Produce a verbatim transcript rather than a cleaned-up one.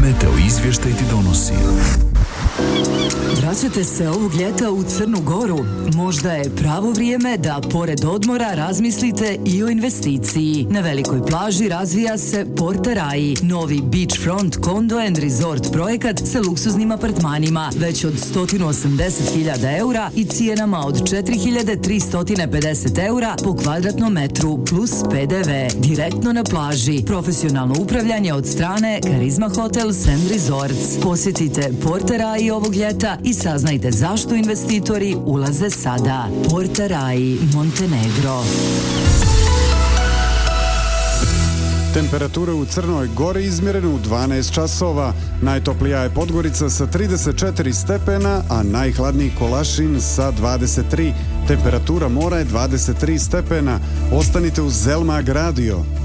Meteo izvještaj ti donosi. Vraćate se ovog ljeta u Crnu Goru? Možda je pravo vrijeme da pored odmora razmislite i o investiciji. Na velikoj plaži razvija se Porta Rai, novi beachfront condo and resort projekat sa luksuznim apartmanima već od sto osamdeset hiljada eura i cijenama od četiri hiljade tristo pedeset eura po kvadratnom metru plus P D V. Direktno na plaži. Profesionalno upravljanje od strane Karizma Hotels and Resorts. Posjetite Porta Rai ovog ljeta i saznajte zašto investitori ulaze sada. Porta Rai, Montenegro. Temperature u Crnoj Gori izmjerene u dvanaest časova. Najtoplija je Podgorica sa trideset četiri stepena, a najhladniji Kolašin sa dvadeset tri. Temperatura mora je dvadeset tri stepena. Ostanite uz Zelmag radio.